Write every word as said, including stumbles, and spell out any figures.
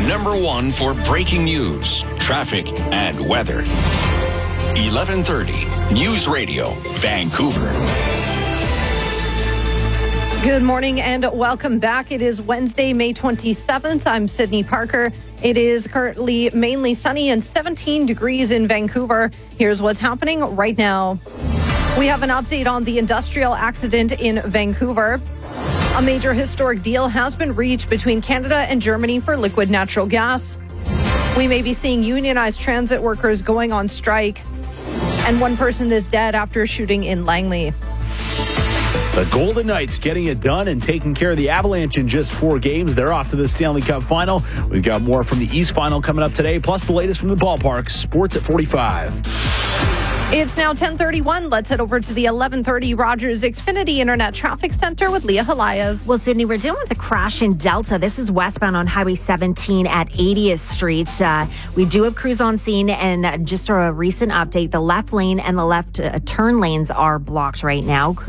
number one for breaking news, traffic, and weather. eleven thirty News Radio, Vancouver. Good morning and welcome back. It is Wednesday, May twenty-seventh. I'm Sydney Parker. It is currently mainly sunny and seventeen degrees in Vancouver. Here's what's happening right now. We have an update on the industrial accident in Vancouver. A major historic deal has been reached between Canada and Germany for liquid natural gas. We may be seeing unionized transit workers going on strike. And one person is dead after a shooting in Langley. The Golden Knights getting it done and taking care of the Avalanche in just four games. They're off to the Stanley Cup Final. We've got more from the East Final coming up today, plus the latest from the ballpark. Sports at forty-five. It's now ten thirty-one. Let's head over to the eleven thirty Rogers Xfinity Internet Traffic Center with Leah Halayev. Well, Sydney, we're dealing with a crash in Delta. This is westbound on Highway seventeen at eightieth Street. Uh, we do have crews on scene, and just a recent update, the left lane and the left uh, turn lanes are blocked right now.